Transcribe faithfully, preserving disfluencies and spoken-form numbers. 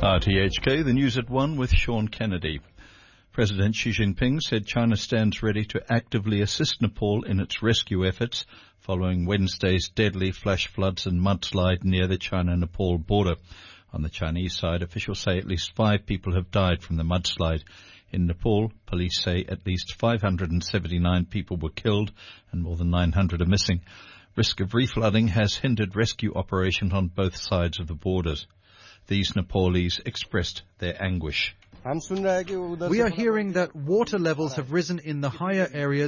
R T H K, the news at one with Sean Kennedy. President Xi Jinping said China stands ready to actively assist Nepal in its rescue efforts following Wednesday's deadly flash floods and mudslide near the China-Nepal border. On the Chinese side, officials say at least five people have died from the mudslide. In Nepal, police say at least five hundred seventy-nine people were killed and more than nine hundred are missing. Risk of reflooding has hindered rescue operations on both sides of the borders. These Nepalese expressed their anguish. We are hearing that water levels have risen in the higher areas